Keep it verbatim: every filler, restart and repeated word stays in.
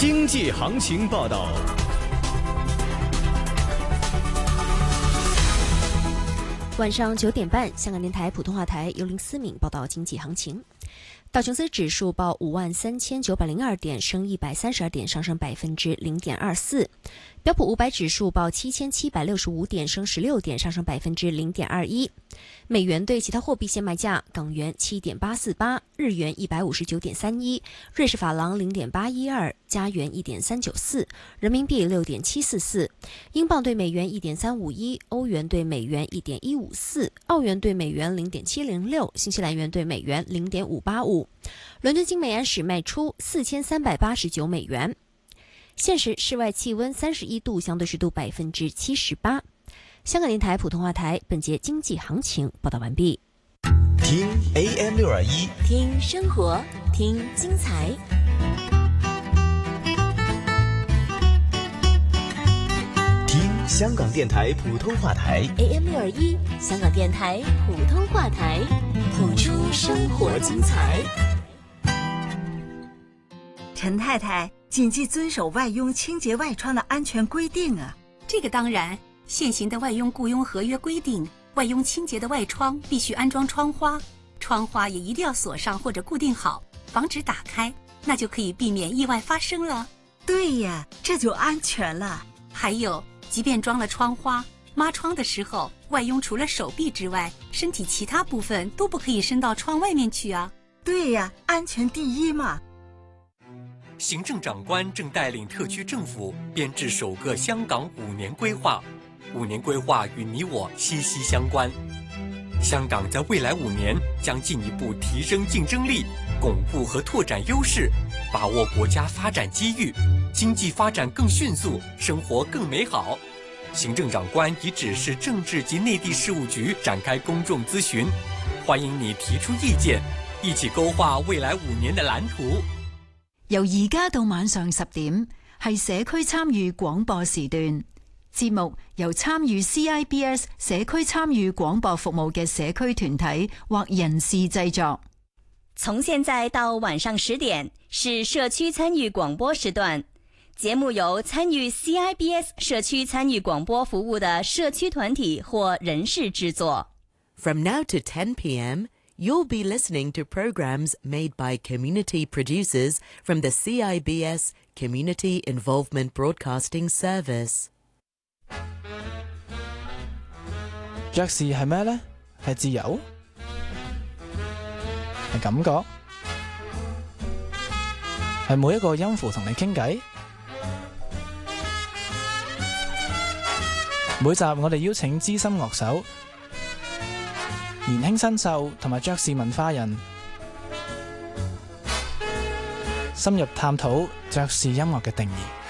经济行情报道。 晚上九点半，香港电台普通话台由林思敏报道经济行情。道琼斯指数报五万三千九百零二点，升一百三十二点，上升百分之零点二四。标普五百指数报七千七百六十五点，升十六点，上升百分之零点二一。美元对其他货币现卖价：港元七点八四八，日元一百五十九点三一，瑞士法郎零点八一二，加元一点三九四，人民币六点七四四，英镑对美元一点三五一，欧元对美元一点一五四，澳元对美元零点七零六，新西兰元对美元零点五八五。伦敦金每安士卖出四千三百八十九美元。现时室外气温三十一度，相对湿度百分之七十八。香港电台普通话台本节经济行情报道完毕。 听 A M 六二一， 听生活，听精彩。 听香港电台普通话台 A M 六二一，香港电台普通话台，谱出生活精彩。 陈太太，谨记遵守外佣清洁外窗的安全规定啊！ 这个当然，现行的外佣雇佣合约规定，外佣清洁的外窗必须安装窗花，窗花也一定要锁上或者固定好，防止打开，那就可以避免意外发生了。 对呀，这就安全了。 还有，即便装了窗花，抹窗的时候，外佣除了手臂之外，身体其他部分都不可以伸到窗外面去啊。 对呀，安全第一嘛。 行政长官正带领特区政府编制首个香港五年规划，五年规划与你我息息相关。香港在未来五年将进一步提升竞争力，巩固和拓展优势，把握国家发展机遇，经济发展更迅速，生活更美好。行政长官已指示政治及内地事務局展開公眾諮詢，歡迎你提出意見，一起勾畫未來五年的藍圖。 由而家到晚上十點，係社區參與廣播時段。節目由參與 C I B S 社區參與廣播服務嘅社區團體或人士製作。 從現在到晚上十點是社區參與廣播時段，節目由參與 C I B S 社區參與廣播服務的社區團體或人士製作。 From now to ten p.m., you'll be listening to programs made by community producers from the C I B S Community Involvement Broadcasting Service. 爵士係咩呢？係自由？係感覺？係每一個音符同你傾偈？每集我哋邀請資深樂手、年輕新秀同埋爵士文化人，深入探討爵士音樂嘅定義。